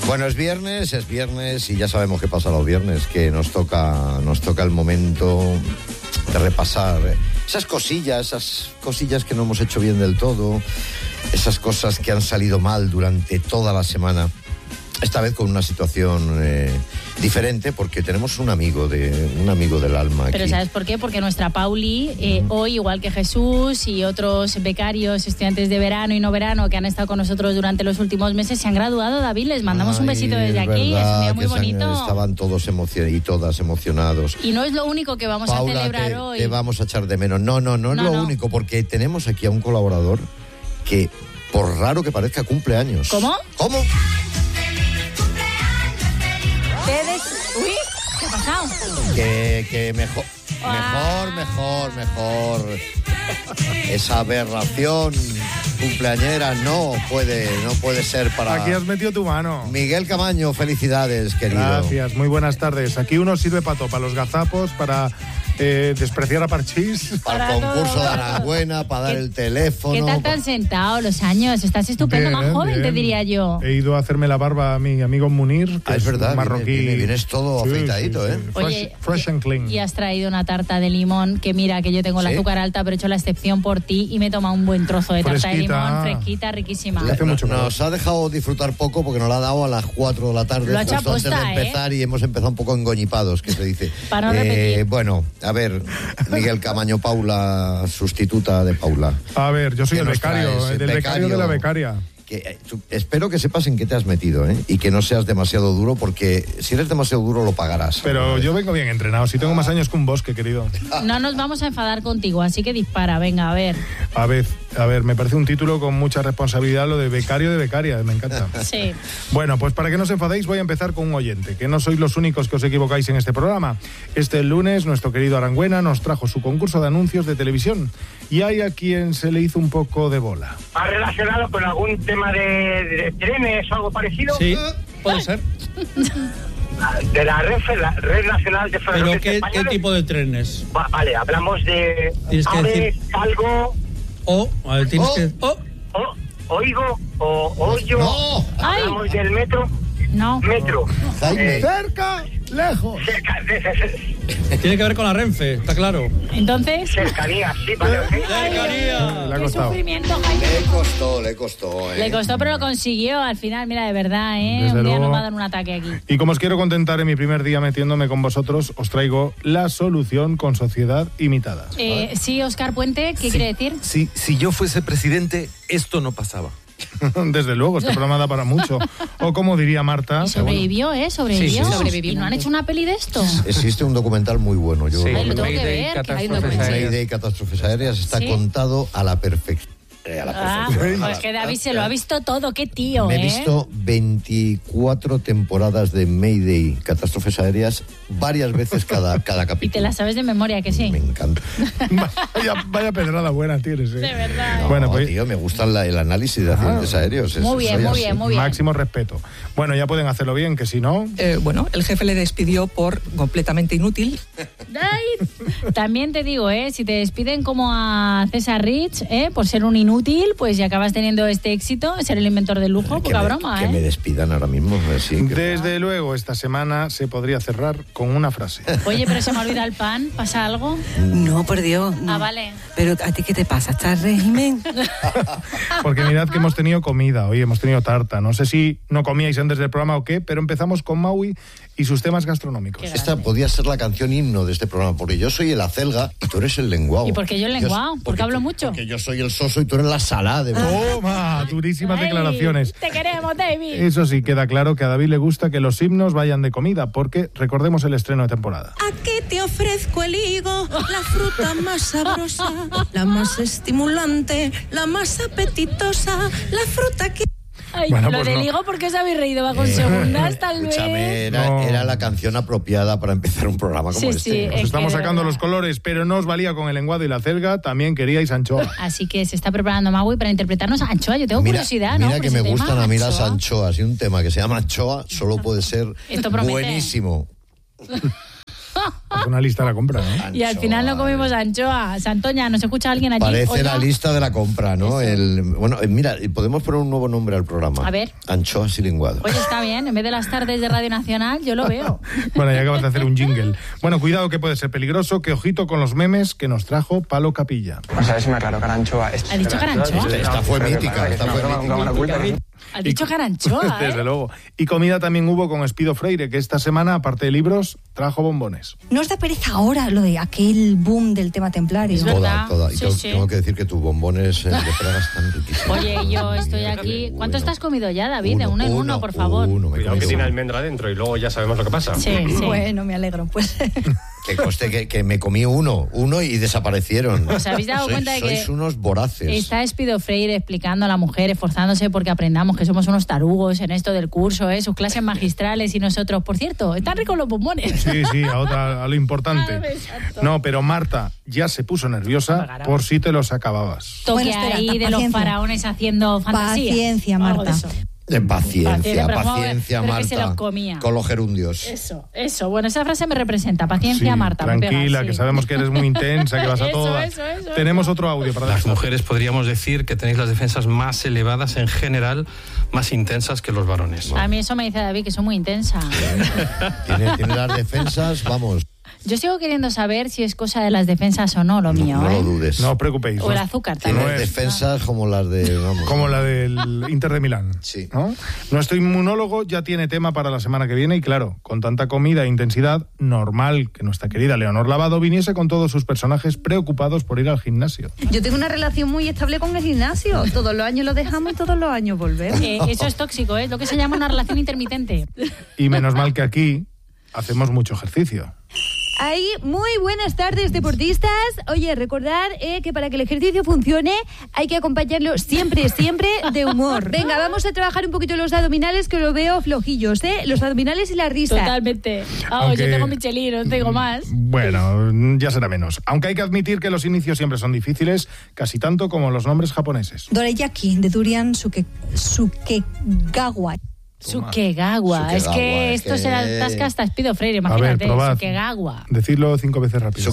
Bueno, es viernes y ya sabemos qué pasa los viernes, que nos toca el momento de repasar esas cosillas que no hemos hecho bien del todo, esas cosas que han salido mal durante toda la semana. Esta vez con una situación diferente, porque tenemos un amigo del alma aquí. Pero ¿sabes por qué? Porque nuestra Pauli, hoy, igual que Jesús y otros becarios, estudiantes de verano y no verano que han estado con nosotros durante los últimos meses, se han graduado. David, les mandamos un besito desde aquí. Es un día muy bonito. Estaban todos y todas emocionados. Y no es lo único que vamos a celebrar hoy. Te vamos a echar de menos. No es lo único, porque tenemos aquí a un colaborador que, por raro que parezca, cumple años. ¿Cómo? Uy, ¿qué ha pasado? Que mejor. Esa aberración cumpleañera no puede ser para... Aquí has metido tu mano. Miguel Camaño, felicidades, querido. Gracias, muy buenas tardes. Aquí uno sirve para los gazapos, para despreciar a Parchís. Para el concurso de Aranguena, para dar el teléfono. ¿Qué tal tan sentado los años? Estás estupendo, más joven, te diría yo. He ido a hacerme la barba a mi amigo Munir, que es verdad, marroquí. Vienes todo afeitadito, sí. ¿eh? Oye, fresh and clean. Y has traído una tarta de limón, que mira, que yo tengo el azúcar alta, pero he hecho la excepción por ti y me he tomado un buen trozo de tarta de limón, fresquita, riquísima. Nos ha dejado disfrutar poco porque nos la ha dado a las 4 de la tarde, lo ha hecho justo aposta, antes de empezar, y hemos empezado un poco engoñipados, que se dice. Para no repetir. Bueno, a ver, Miguel Camaño, Paula, sustituta de Paula. A ver, yo soy el becario, del becario de la becaria. Espero que sepas en qué te has metido, ¿eh? Y que no seas demasiado duro, porque si eres demasiado duro lo pagarás. Pero yo vengo bien entrenado, si tengo más años que un bosque, querido. No nos vamos a enfadar contigo, así que dispara, venga, a ver. A ver, me parece un título con mucha responsabilidad, lo de becario de becaria, me encanta. Sí. Bueno, pues para que no os enfadéis voy a empezar con un oyente, que no sois los únicos que os equivocáis en este programa. Este lunes nuestro querido Aranguena nos trajo su concurso de anuncios de televisión y hay a quien se le hizo un poco de bola. ¿Ha relacionado con algún tema de trenes o algo parecido? Sí, puede ser. De la Red Nacional de Ferrocarriles ¿Pero Españoles? qué tipo de trenes? Vale, hablamos de Tienes que aves, decir... algo... Oigo, o oyo... No. Hablamos del metro... No. Metro. Cerca, lejos. Tiene que ver con la Renfe, está claro. Entonces... Cercanía, sí, vale. Cercanía. Le ha Qué costado. sufrimiento, Jaime. Le costó, ¿eh? Le costó, pero lo consiguió al final, mira, de verdad, ¿eh? Desde un día luego. nos va a dar un ataque aquí. Y como os quiero contentar en mi primer día metiéndome con vosotros, os traigo la solución con sociedad imitada. Sí, Óscar Puente, ¿qué quiere decir? Si yo fuese presidente, esto no pasaba. Desde luego, este programa da para mucho. O como diría Marta... Y sobrevivió, ¿Sobrevivió? Sí. ¿Y no han hecho una peli de esto? Existe un documental muy bueno. Yo Ay, lo tengo que Mayday, ver, que hay un catástrofes documental. aéreas. Mayday, catástrofes aéreas, está ¿Sí? contado a la perfección. Pues que David se lo ha visto todo, qué tío, Me he visto 24 temporadas de Mayday, catástrofes aéreas, varias veces cada capítulo. Y te la sabes de memoria, que sí. Me encanta. Vaya pedrada buena tienes, ¿eh? De verdad. No, Bueno, pues... tío, me gusta el análisis de accidentes aéreos. Muy bien, muy bien, muy bien. Máximo respeto. Bueno, ya pueden hacerlo bien, que si no... Bueno, el jefe le despidió por completamente inútil. Ay, también te digo, si te despiden como a César Rich, por ser un inútil, pues ya acabas teniendo este éxito, ser el inventor del lujo, poca broma, Que me despidan ahora mismo. Así que... Desde luego, esta semana se podría cerrar con una frase. Oye, pero se me olvida el pan, ¿pasa algo? No, por Dios. No. Ah, vale. Pero ¿a ti qué te pasa? ¿Estás régimen? Porque mirad que hemos tenido comida, hoy hemos tenido tarta. No sé si no comíais antes del programa o qué, pero empezamos con Maui y sus temas gastronómicos. Esta podía ser la canción himno de este programa, porque yo soy el acelga y tú eres el lenguao. ¿Y por qué yo el lenguao? ¿Porque hablo mucho? Porque yo soy el soso y tú eres la salada. Toma, durísimas declaraciones. Te queremos, David. Eso sí, queda claro que a David le gusta que los himnos vayan de comida, porque recordemos el estreno de temporada. Aquí te ofrezco el higo, la fruta más sabrosa, la más estimulante, la más apetitosa, la fruta que... Ay, Bueno, lo pues del no. higo, ¿por qué os habéis reído bajo segundas, tal vez? Escúchame, No. era la canción apropiada para empezar un programa como Sí, este. sí, ¿no? Os es estamos que de sacando verdad. los colores, pero no os valía con el lenguado y la celga, también queríais anchoa. Así que se está preparando Maui para interpretarnos a Anchoa. Yo tengo curiosidad, ¿no? Mira por que me ese tema, gustan a mí las Anchoa. anchoas, y un tema que se llama anchoa solo puede ser Esto promete. buenísimo. Haz una lista de la compra, ¿no? Y al final no comimos anchoa. Santoña, ¿nos escucha alguien allí? Parece Hola. la lista de la compra, ¿no? Mira, podemos poner un nuevo nombre al programa. A ver. Anchoas y linguado. Oye, está bien, en vez de las tardes de Radio Nacional, yo lo veo. Bueno, ya acabas de hacer un jingle. Bueno, cuidado que puede ser peligroso, que ojito con los memes que nos trajo Palo Capilla. O sea, eso me aclaró, caranchoa. ¿Ha dicho caranchoa? Esta fue mítica, ¿Ha dicho caranchoa, Desde luego. Y comida también hubo con Espido Freire, que esta semana, aparte de libros, trajo bombones. ¿No os da pereza ahora lo de aquel boom del tema templario? Es verdad. Toda. Y Sí, tengo que decir que tus bombones de Praga están riquísimos. Oye, yo estoy aquí. ¿Cuántos te has comido ya, David? De uno en uno, por favor. Cuidado que tiene almendra dentro y luego ya sabemos lo que pasa. Sí. Bueno, me alegro. Pues Que conste que me comí uno y desaparecieron. ¿Os habéis dado cuenta de que sois unos voraces? está Espido Freire explicando a la mujer, esforzándose porque aprendamos que somos unos tarugos en esto del curso, sus clases magistrales y nosotros? Por cierto, están ricos los bombones. Sí, a lo importante. No, pero Marta ya se puso nerviosa por si te los acababas. Toque Bueno, espera, ahí de los paciencia. faraones haciendo fantasía. Paciencia, Algo Marta. de eso. Paciencia, pero vamos a ver, paciencia, pero que Marta. se los comía. Con los gerundios. Eso. Bueno, esa frase me representa. Paciencia, Sí, Marta. muy tranquila, pegada, sí. que sabemos que eres muy intensa, que vas a Eso, todas. eso. Tenemos otro audio para Las dar. mujeres podríamos decir que tenéis las defensas más elevadas en general, más intensas que los varones. A mí eso me dice David, que soy muy intensa. Tiene las defensas, vamos. Yo sigo queriendo saber si es cosa de las defensas o no lo mío, No ¿eh? lo dudes. No os preocupéis. O el azúcar Tiene también. No es. defensas como las de... Vamos. Como la del Inter de Milán. Sí. ¿No? Nuestro inmunólogo ya tiene tema para la semana que viene y claro, con tanta comida e intensidad, normal que nuestra querida Leonor Lavado viniese con todos sus personajes preocupados por ir al gimnasio. yo tengo una relación muy estable con el gimnasio. Todos los años lo dejamos y todos los años volvemos. Eso es tóxico, ¿eh? Lo que se llama una relación intermitente. Y menos mal que aquí hacemos mucho ejercicio. Ahí, muy buenas tardes, deportistas. Oye, recordad que para que el ejercicio funcione hay que acompañarlo siempre de humor. Venga, vamos a trabajar un poquito los abdominales, que lo veo flojillos, ¿eh? Los abdominales y la risa. Totalmente. Aunque- Yo tengo Michelin, no tengo más. Bueno, ya será menos. Aunque hay que admitir que los inicios siempre son difíciles, casi tanto como los nombres japoneses. Dorayaki, de Durian Sukegawa. Sukegawa. Es que esto se la atasca hasta Espido Freire, A ver, imagínate. probad. Sukegawa. Decidlo 5 veces rápido.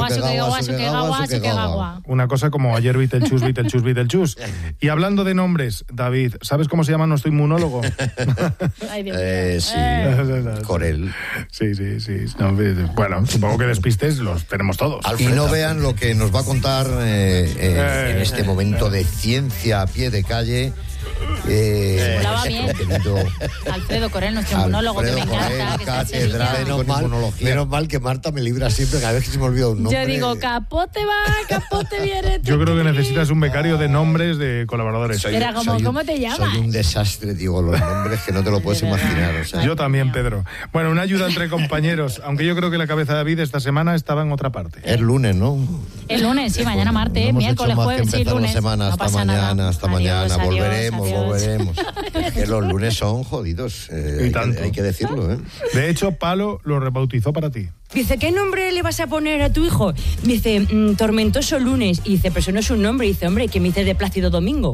Sukegawa. Una cosa como ayer Beetlejuice. Y hablando de nombres, David, ¿sabes cómo se llama nuestro inmunólogo? Ay, Dios mío. Sí, Corel. Sí. No, bueno, supongo que despistes los tenemos todos. Y no vean lo que nos va a contar en este momento de ciencia a pie de calle. Hablaba bien. Alfredo Corel, nuestro inmunólogo, que me encanta. Que está en Sevilla. Menos mal que Marta me libra siempre cada vez que se me olvida un nombre. Yo digo, capote va, capote viene. Yo creo que necesitas un becario de nombres de colaboradores. Era como, ¿cómo te llamas? Soy un desastre, digo, los nombres que no te lo puedes imaginar. O sea. Yo también, Pedro. Bueno, una ayuda entre compañeros, aunque yo creo que la cabeza de David esta semana estaba en otra parte. Es lunes, ¿no? El lunes, sí, mañana martes, No hemos miércoles, hecho más que jueves, sí, empezar lunes. la semana. No Hasta pasa mañana, nada. hasta Adiós, mañana. adiós, Volveremos. Volveremos. Que los lunes son jodidos. Hay que decirlo, ¿eh? De hecho, Palo lo rebautizó para ti. Dice, ¿qué nombre le vas a poner a tu hijo? Dice, Tormentoso Lunes. Y dice, pero eso no es un nombre. Y dice, hombre, ¿qué me dices de Plácido Domingo?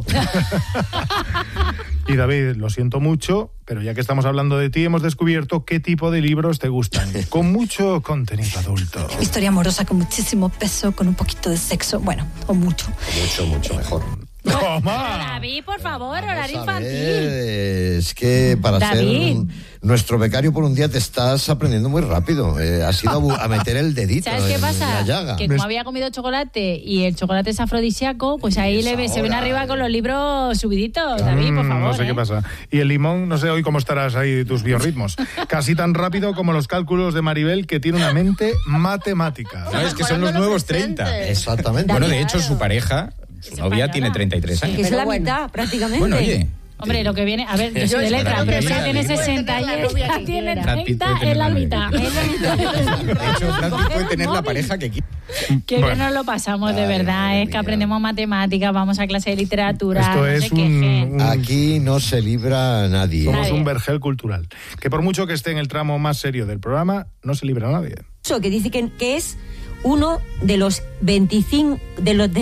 Y David, lo siento mucho, pero ya que estamos hablando de ti, hemos descubierto qué tipo de libros te gustan, con mucho contenido adulto. Historia amorosa con muchísimo peso, con un poquito de sexo, bueno, o mucho. Mucho mejor. David, por favor, horario infantil. Es que para David. ser nuestro becario por un día te estás aprendiendo muy rápido. Has ido a meter el dedito ¿Sabes qué en pasa? la llaga. Que como había comido chocolate y el chocolate es afrodisíaco, pues ahí se viene arriba con los libros subiditos. David, por favor. No sé qué pasa. Y el limón, no sé hoy cómo estarás ahí tus biorritmos. Casi tan rápido como los cálculos de Maribel, que tiene una mente matemática. No, es que son los nuevos 30. Exactamente. Bueno, de hecho, su pareja, su novia, tiene 33 años. Que es la mitad, prácticamente. Bueno, oye. Hombre, lo que viene... A ver, yo soy de letra, pero si tiene 60 y ella tiene 30, es la mitad. Es la mitad. De hecho, Francis puede tener la pareja que quiera. Que bien nos lo pasamos, de verdad. Es que aprendemos matemáticas, vamos a clase de literatura. Esto no es se quejen. Aquí no se libra nadie. Somos un vergel cultural. Que por mucho que esté en el tramo más serio del programa, no se libra nadie. Eso, que dice que es uno de los 25 de los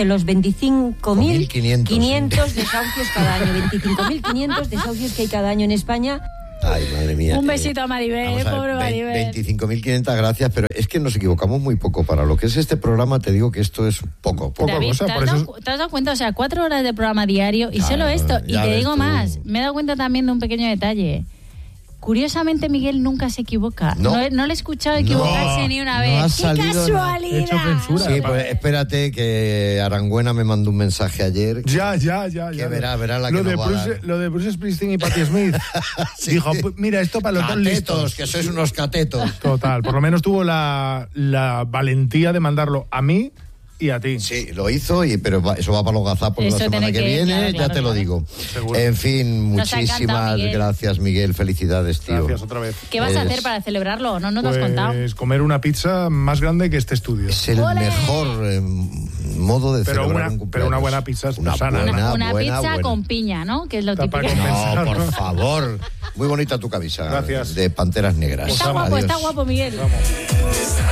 25.500 desahucios cada año. 25.500 desahucios que hay cada año en España. Ay, madre mía. Un besito a Maribel, Vamos a ver, pobre Maribel. 25.500 gracias, pero es que nos equivocamos muy poco. Para lo que es este programa, te digo que esto es poco. David, ¿te has dado cuenta? O sea, 4 horas de programa diario y solo esto. Y te digo más, me he dado cuenta también de un pequeño detalle. Curiosamente, Miguel nunca se equivoca. No le he escuchado equivocarse ni una vez. ¡Qué casualidad! Sí, pues espérate que Arangüena me mandó un mensaje ayer. Ya. Que verá la que nos va a dar. Lo de Bruce Springsteen y Patti Smith. Sí. Dijo, mira, esto para los dos listos. Que sois unos catetos. Total, por lo menos tuvo la valentía de mandarlo a mí y a ti. Sí, lo hizo, pero eso va para los gazapos la semana que viene, ya te lo digo. Seguro. En fin, Nos ha muchísimas encantado, Miguel. Gracias, Miguel. Felicidades, tío. Gracias otra vez. ¿Qué vas a hacer para celebrarlo? No te has contado. Pues comer una pizza más grande que este estudio. Es el mejor modo de celebrar un cumpleaños. Pero una buena pizza es sana. Una pizza con piña, ¿no? Que es lo típico. No, por favor. Muy bonita tu camisa. Gracias. De Panteras Negras. Está guapo, Miguel. Vamos.